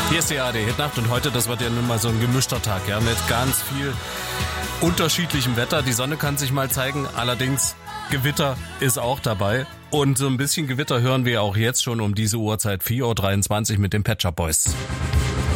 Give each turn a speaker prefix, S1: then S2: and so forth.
S1: Hier ist die ARD Hitnacht und heute, das wird ja nun mal so ein gemischter Tag, ja, mit ganz viel unterschiedlichem Wetter. Die Sonne kann sich mal zeigen, allerdings Gewitter ist auch dabei. Und so ein bisschen Gewitter hören wir auch jetzt schon um diese Uhrzeit, 4.23 Uhr mit den Pet Shop Boys.